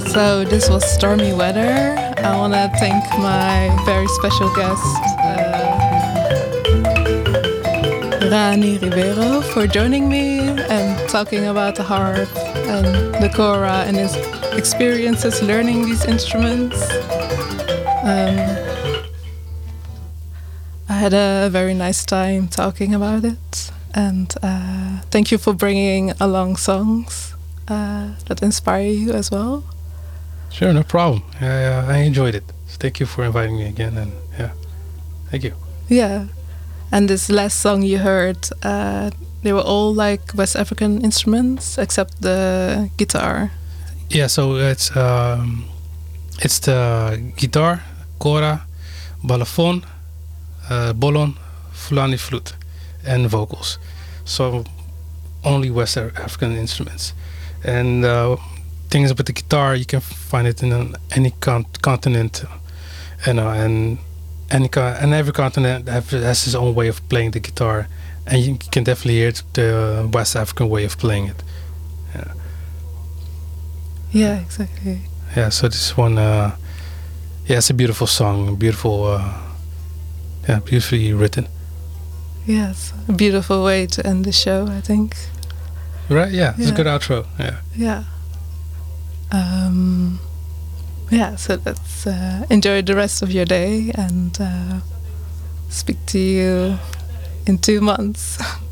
So this was Stormy Weather. I want to thank my very special guest, Rani Ribeiro, for joining me and talking about the harp and the kora and his experiences learning these instruments. I had a very nice time talking about it, and thank you for bringing along songs that inspire you as well. Sure, no problem. I enjoyed it. So thank you for inviting me again, and yeah, thank you. Yeah, and this last song you heard, they were all like West African instruments except the guitar. Yeah, so it's the guitar, kora, balafon, bolon, Fulani flute, and vocals. So only West African instruments. And things with the guitar, you can find it in any continent, and every continent has its own way of playing the guitar, and you can definitely hear the West African way of playing it. Yeah. Yeah, exactly. Yeah, so this one, it's a beautiful song, beautiful, beautifully written. Yes, a beautiful way to end the show, I think. Right? Yeah, it's a good outro. Yeah. Yeah. So let's enjoy the rest of your day and speak to you in 2 months.